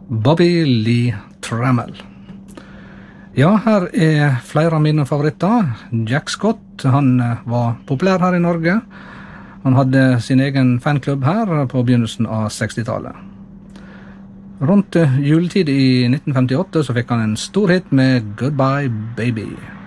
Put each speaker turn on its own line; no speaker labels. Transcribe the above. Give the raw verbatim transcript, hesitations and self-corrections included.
Bobby Lee Trammell. Ja, her er flere av mine favoritter. Jack Scott, han var populær her i Norge. Han hadde sin egen fanklubb her på begynnelsen av sekstitallet. Rundt juletid i nitten femtiåtte så fikk han en stor hit med Goodbye Baby.